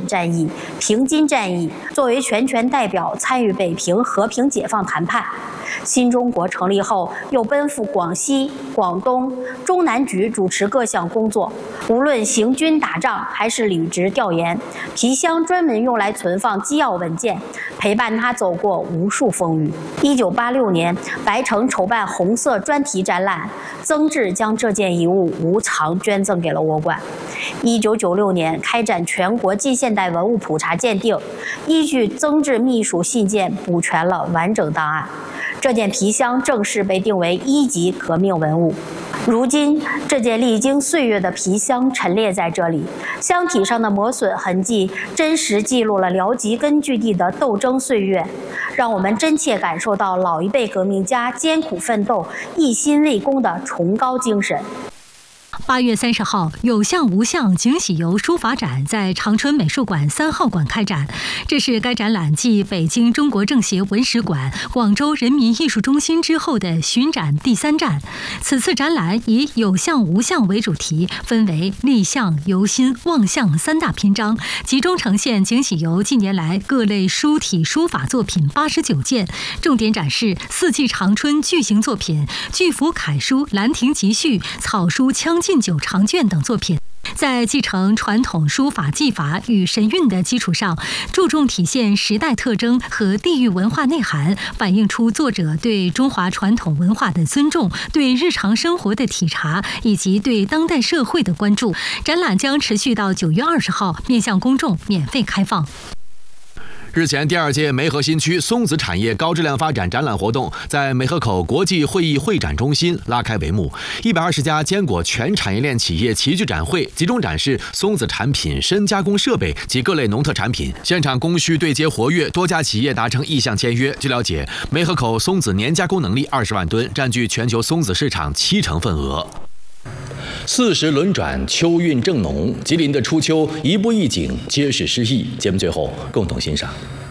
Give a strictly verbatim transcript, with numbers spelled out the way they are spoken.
战役、平津战役，作为全权代表参与北平和平解放谈判。新中国成立后，又奔赴广西、广东、中南局主持各项工作。无论行军打仗还是履职调研，皮箱专门用来存放机要文件，陪伴他走过无数风雨。一九八六年，白城筹办红色专题展览，曾志将这件遗物无偿捐赠给了我馆。一九九六年，开展全国近现代文物普查鉴定，依据曾志秘书信件补全了完整档案。这件皮箱正式被定为一级革命文物。如今，这件历经岁月的皮箱陈列在这里，箱体上的磨损痕迹真实记录了辽吉根据地的斗争岁月，让我们真切感受到老一辈革命家艰苦奋斗、一心为公的崇高精神。 八月三十号，有相无相景喜游书法展在长春美术馆三号馆开展。这是该展览继北京中国政协文史馆、广州人民艺术中心之后的巡展第三站。此次展览以有相无相为主题，分为立相、游心、望相三大篇章，集中呈现景喜游近年来各类书体书法作品八十九件，重点展示四季长春巨型作品、巨幅楷书《兰亭集序》、草书《将进酒长卷》等作品。在继承传统书法技法与神韵的基础上，注重体现时代特征和地域文化内涵，反映出作者对中华传统文化的尊重、对日常生活的体察以及对当代社会的关注。展览将持续到九月二十号，面向公众免费开放。 日前，第二届梅河新区松子产业高质量发展展览活动在梅河口国际会议会展中心拉开帷幕。一百二十家坚果全产业链企业齐聚展会，集中展示松子产品深加工设备及各类农特产品。现场供需对接活跃，多家企业达成意向签约。据了解，梅河口松子年加工能力二十万吨，占据全球松子市场七成份额。四时轮转，秋韵正浓，吉林的初秋一步一景，皆是诗意。节目最后共同欣赏。